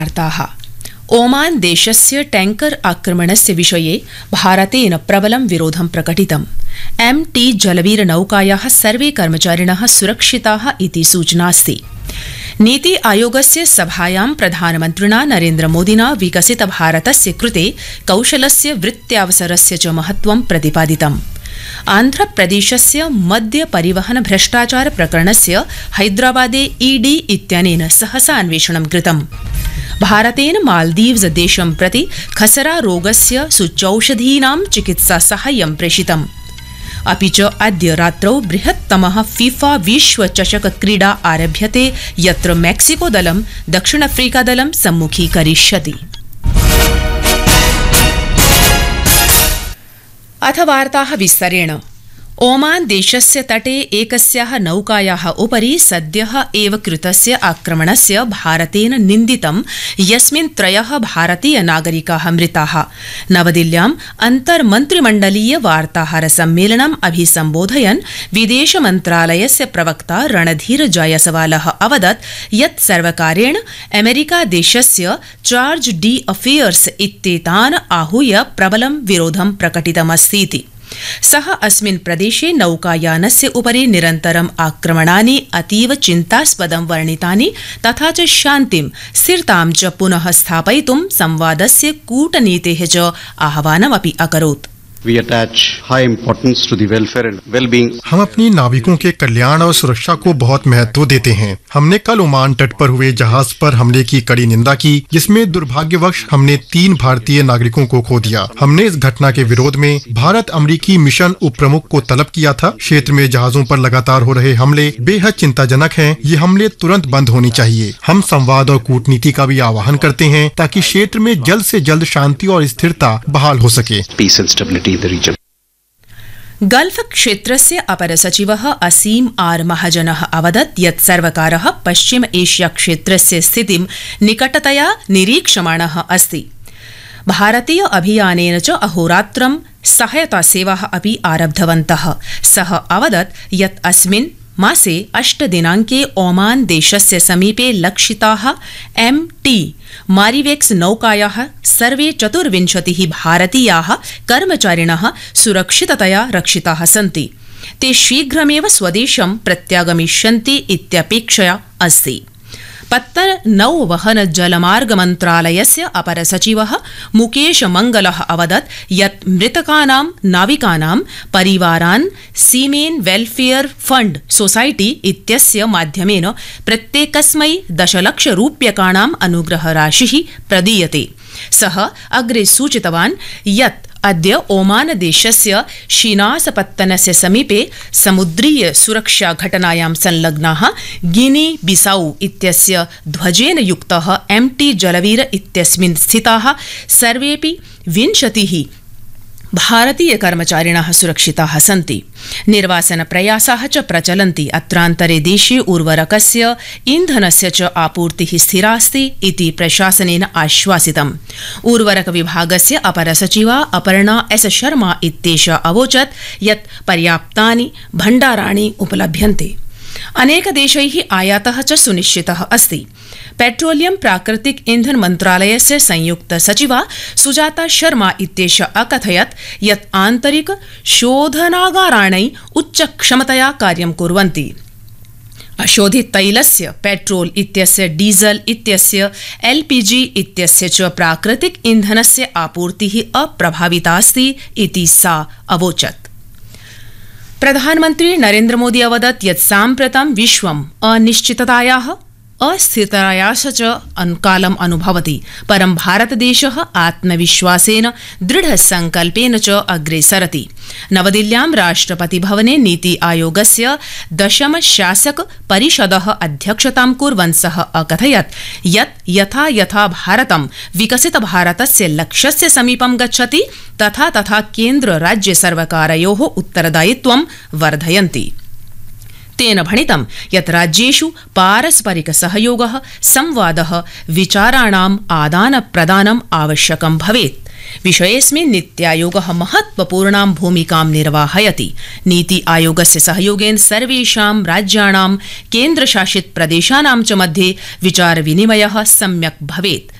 वार्ताः। ओमान देशस्य टैंकर आक्रमणस्य विषये भारतेन प्रबलं विरोधं प्रकटितम्। MT जलवीर नौकायाः सर्वे कर्मचारिणः सुरक्षिताः इति सूचनास्ति। नीति आयोगस्य सभायां प्रधानमन्त्रिणा नरेन्द्रमोदिना विकसित भारतस्य कृते कौशलस्य वृत्त्यावसरस्य च महत्त्वं प्रतिपादितम्। आन्ध्रप्रदेशस्य मद्य परिवहन भ्रष्टाचार प्रकरणस्य हैदराबादे ED इत्यनेन सहसा अन्वेषणं कृतम्। भारतेन मालदीव्स देशं प्रति खसरा रोगस्य सूच्यौषधीनां चिकित्सा साहाय्यं प्रेषितम्। अपि च अद्य रात्रौ बृहत्तमः फीफा विश्व चषक क्रीडा आरभ्यते, यत्र मेक्सिको दलं दक्षिण अफ्रीका दलं सम्मुखीकरिष्यति। अथ वार्ताः विस्तरेण। ओमान देशस्य तटे एकस्याः नौकायाः उपरि सद्यः एव कृतस्य आक्रमणस्य भारतेन निन्दितं, यस्मिन् 3 भारतीय नागरिकाः मृताः। नवदिल्ल्याम् अन्तर्मन्त्रिमण्डलीय वार्ताहर सम्मेलनम् अभिसम्बोधयन् विदेश मन्त्रालयस्य प्रवक्ता रणधीर जयसवालः अवदत् यत् सर्वकारेण अमेरिका देशस्य चार्ज डी अफेयर्स इत्येतान् आहूय प्रबलं विरोधं प्रकटितमस्तीति। सः अस्मिन् प्रदेशे नौकायानस्य उपरि निरन्तरम् आक्रमणानि अतीव चिन्तास्पदं वर्णितानि, तथा च शान्तिं स्थिरतां च पुनः स्थापयितुं संवादस्य कूटनीतेः च आह्वानमपि अकरोत्। We attach high importance to the welfare and well-being. हम अपनी नाविकों के कल्याण और सुरक्षा को बहुत महत्व देते हैं। हमने कल ओमान तट पर हुए जहाज पर हमले की कड़ी निंदा की, जिसमें दुर्भाग्यवश हमने 3 भारतीय नागरिकों को खो दिया। हमने इस घटना के विरोध में भारत अमेरिकी मिशन उप प्रमुख को तलब किया था। क्षेत्र में जहाजों पर लगातार हो रहे हमले बेहद चिंताजनक हैं। ये हमले तुरंत बंद होने चाहिए। हम संवाद और कूटनीति का भी आह्वान करते हैं ताकि क्षेत्र में जल्द से जल्द शांति और स्थिरता बहाल हो सके। Peace and stability in the region. Gulf क्षेत्रस्य अपर सचिवः असीम आर महाजनः अवदत् यत् सर्वकारः पश्चिम एशिया क्षेत्रस्य स्थितिं निकटतया निरीक्षमाणः अस्ति। भारतीय अभियानेन च अहोरात्रं सहायता सेवाः अपि आरब्धवन्तः। सः अवदत् यत् अस्मिन् मासे 8 दिनाङ्के ओमान देशस्य समीपे लक्षिताः MT मारिवेक्स नौकायाः सर्वे 24 भारतीयाः कर्मचारिणः सुरक्षिततया रक्षिताः सन्ति। ते शीघ्रमेव स्वदेशं प्रत्यागमिष्यन्ति इत्यपेक्षया अस्ति। पत्तन नौवहन जलमार्ग मन्त्रालयस्य अपर सचिवः मुकेश मंगलः अवदत् यत् मृतकानां नाविकानां परिवारान् सीमेन वेलफेयर फंड सोसाइटी इत्यस्य माध्यमेन प्रत्येकस्मै 10 लाख रूप्यकाणाम् अनुग्रहराशिः प्रदीयते। सः अग्रे सूचितवान् यत् अद्य ओमान देशस्य शिनासपत्तनस्य समीपे समुद्रीय सुरक्षा घटनायां संलग्नाः गिनी बिसाउ इत्यस्य ध्वजेन युक्तः MT जलवीर इत्यस्मिन् स्थिताः सर्वेपि 20 भारतीय कर्मचारिणः सुरक्षिताः सन्ति। निर्वासन प्रयासाः च प्रचलन्ति। अत्रान्तरे देशे उर्वरकस्य ईन्धनस्य च आपूर्तिः स्थिरास्ति इति प्रशासनेन आश्वासितम्। उर्वरक विभागस्य अपर सचिवा अपर्णा S शर्मा इत्येषा अवोचत् यत् पर्याप्तानि भण्डाराणि उपलभ्यन्ते। अनेक देशैः आयातः च सुनिश्चितः अस्ति। पेट्रोलियम प्राकृतिक ईंधन मन्त्रालयस्य संयुक्त सचिवा सुजाता शर्मा इत्येषा अकथयत् यत् आन्तरिक शोधनागाराणि उच्चक्षमतया कार्यं कुर्वन्ति। अशोधित तैलस्य, पेट्रोल इत्यस्य, डीजल इत्यस्य, LPG इत्यस्य च प्राकृतिक ईंधनस्य आपूर्तिः अप्रभावितास्ति इति सा अवोचत्। प्रधानमन्त्री नरेन्द्र मोदी अवदत् यत् साम्प्रतं विश्वम् अनिश्चिततायाः अस्थिरतायाः च कालम् अनुभवति, परं भारतदेशः आत्मविश्वासेन दृढसंकल्पेन च अग्रे सरति। नवदिल्ल्यां राष्ट्रपतिभवने नीति आयोगस्य 10 शासक परिषदः अध्यक्षतां कुर्वन् सः अकथयत् यत् यथा यथा भारतं विकसित भारतस्य लक्ष्यस्य समीपं गच्छति, तथा तथा केन्द्र राज्य सर्वकारयोः उत्तरदायित्वं वर्धयन्ति। तेन भणितं यत् राज्येषु पारस्परिक सहयोगः, संवादः, विचाराणाम् आदान प्रदानम् आवश्यकं भवेत्। विषयेऽस्मिन् नीति आयोगः महत्वपूर्णां भूमिकां निर्वाहयति। नीति आयोगस्य सहयोगेन सर्वेषां राज्याणां केन्द्रशासित प्रदेशानां च मध्ये विचार विनिमयः सम्यक् भवेत्।